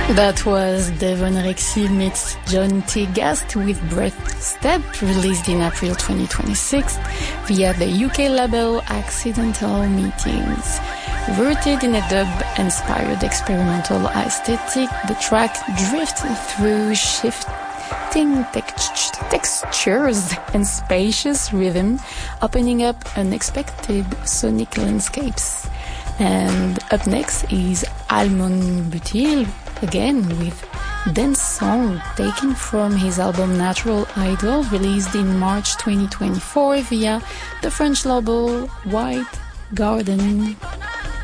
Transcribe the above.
That was Devon Rexy meets John T. Gast with Breath Step, released in April 2026 via the UK label Accidental Meetings. Rooted in a dub-inspired experimental aesthetic, the track drifts through shifting textures and spacious rhythm, opening up unexpected sonic landscapes. And up next is Almon Butil, again with Dance Song, taken from his album Natural Idol, released in March 2024 via the French label White Garden.